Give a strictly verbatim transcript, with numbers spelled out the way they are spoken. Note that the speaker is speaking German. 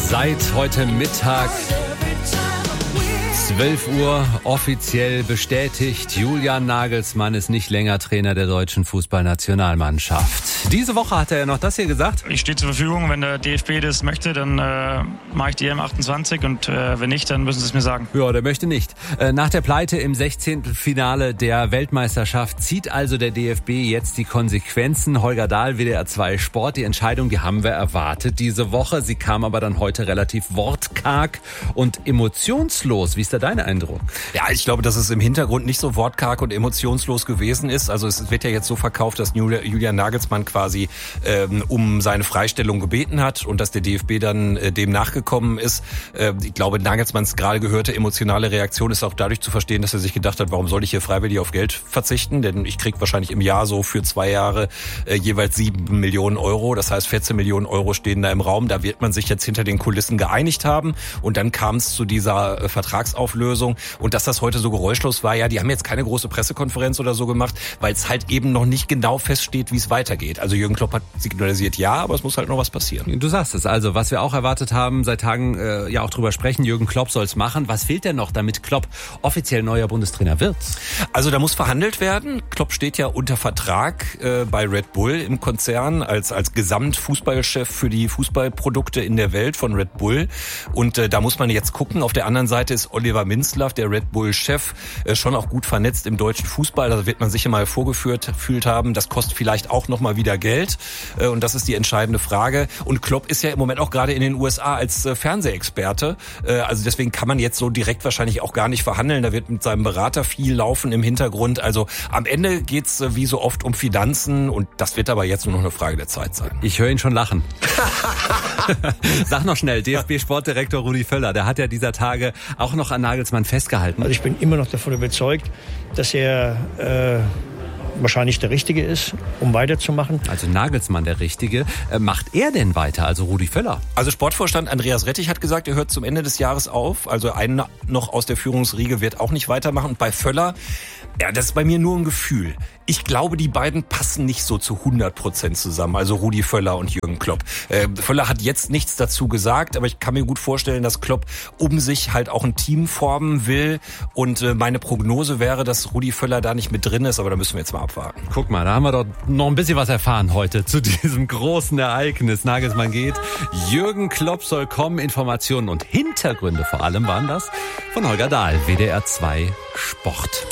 Seit heute Mittag zwölf Uhr offiziell bestätigt, Julian Nagelsmann ist nicht länger Trainer der deutschen Fußballnationalmannschaft. Diese Woche hat er ja noch das hier gesagt. Ich stehe zur Verfügung, wenn der D F B das möchte, dann äh, mache ich die E M achtundzwanzig und äh, wenn nicht, dann müssen sie es mir sagen. Ja, der möchte nicht. Äh, nach der Pleite im sechzehnten Finale der Weltmeisterschaft zieht also der D F B jetzt die Konsequenzen. Holger Dahl, W D R zwei Sport, die Entscheidung, die haben wir erwartet diese Woche. Sie kam aber dann heute relativ wortkarg und emotionslos. Wie ist da dein Eindruck? Ja, ich glaube, dass es im Hintergrund nicht so wortkarg und emotionslos gewesen ist. Also es wird ja jetzt so verkauft, dass Julian Nagelsmann quasi ähm, um seine Freistellung gebeten hat und dass der D F B dann äh, dem nachgekommen ist. Äh, ich glaube, Nagelsmanns gerade gehörte emotionale Reaktion ist auch dadurch zu verstehen, dass er sich gedacht hat, warum soll ich hier freiwillig auf Geld verzichten? Denn ich kriege wahrscheinlich im Jahr so für zwei Jahre äh, jeweils sieben Millionen Euro. Das heißt, vierzehn Millionen Euro stehen da im Raum. Da wird man sich jetzt hinter den Kulissen geeinigt haben. Und dann kam es zu dieser äh, Vertragsauflösung. Und dass das heute so geräuschlos war, ja, die haben jetzt keine große Pressekonferenz oder so gemacht, weil es halt eben noch nicht genau feststeht, wie es weitergeht. Also Jürgen Klopp hat signalisiert, ja, aber es muss halt noch was passieren. Du sagst es also, was wir auch erwartet haben, seit Tagen äh, ja auch drüber sprechen, Jürgen Klopp soll es machen. Was fehlt denn noch, damit Klopp offiziell neuer Bundestrainer wird? Also da muss verhandelt werden. Klopp steht ja unter Vertrag äh, bei Red Bull im Konzern als als Gesamtfußballchef für die Fußballprodukte in der Welt von Red Bull. Und äh, da muss man jetzt gucken. Auf der anderen Seite ist Oliver Minzlaff, der Red Bull-Chef, äh, schon auch gut vernetzt im deutschen Fußball. Da wird man sicher mal vorgeführt fühlt haben. Das kostet vielleicht auch noch mal wieder Geld. Äh, und das ist die entscheidende Frage. Und Klopp ist ja im Moment auch gerade in den U S A als äh, Fernsehexperte. Äh, also deswegen kann man jetzt so direkt wahrscheinlich auch gar nicht verhandeln. Da wird mit seinem Berater viel laufen im Hintergrund. Also am Ende geht's äh, wie so oft um Finanzen. Und das wird aber jetzt nur noch eine Frage der Zeit sein. Ich höre ihn schon lachen. Sag noch schnell, D F B-Sportdirektor Rudi Völler, der hat ja dieser Tage auch noch an Nagelsmann festgehalten. Also ich bin immer noch davon überzeugt, dass er äh, wahrscheinlich der Richtige ist, um weiterzumachen. Also Nagelsmann der Richtige. Äh, macht er denn weiter, also Rudi Völler? Also Sportvorstand Andreas Rettich hat gesagt, er hört zum Ende des Jahres auf. Also einer noch aus der Führungsriege wird auch nicht weitermachen. Und bei Völler, ja, das ist bei mir nur ein Gefühl. Ich glaube, die beiden passen nicht so zu hundert Prozent zusammen, also Rudi Völler und Jürgen Klopp. Äh, Völler hat jetzt nichts dazu gesagt, aber ich kann mir gut vorstellen, dass Klopp um sich halt auch ein Team formen will. Und äh, meine Prognose wäre, dass Rudi Völler da nicht mit drin ist, aber da müssen wir jetzt mal abwarten. Guck mal, da haben wir doch noch ein bisschen was erfahren heute zu diesem großen Ereignis. Nagelsmann geht, Jürgen Klopp soll kommen, Informationen und Hintergründe vor allem waren das von Holger Dahl, W D R zwei Sport.